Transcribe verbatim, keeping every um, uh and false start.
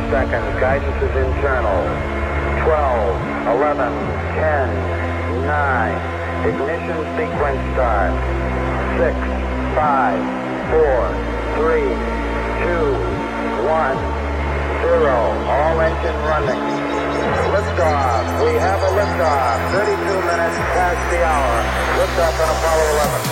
seconds. Guidance is internal. twelve, eleven, ten, nine. Ignition sequence start. six, five, four, three, two, one, zero. All engine running. Liftoff. We have a liftoff. thirty-two minutes past the hour. Liftoff on Apollo eleven.